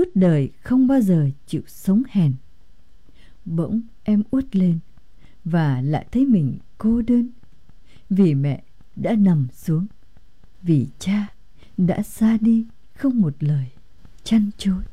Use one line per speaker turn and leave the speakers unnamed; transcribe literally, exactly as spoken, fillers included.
suốt đời không bao giờ chịu sống hèn. Bỗng em uất lên và lại thấy mình cô đơn, vì mẹ đã nằm xuống, vì cha đã ra đi không một lời chăn chối.